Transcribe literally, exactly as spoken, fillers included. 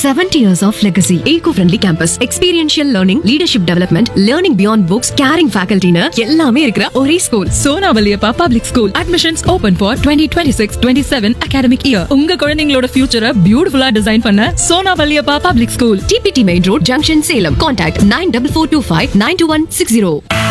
seventy years of legacy. Eco-friendly campus, experiential learning, leadership development, learning beyond books, caring faculty னு எல்லாமே இருக்கிற ஒரே school. Sona Valliappa public school. Admissions open for twenty twenty-six twenty-seven academic year. உங்க குழந்தைகளோட ஃபியூச்சரை பியூட்டிஃபுல்லா design பண்ண Sona Valliappa public school. T P T Main Road, Junction, Salem. Contact nine four four two five nine two one six zero.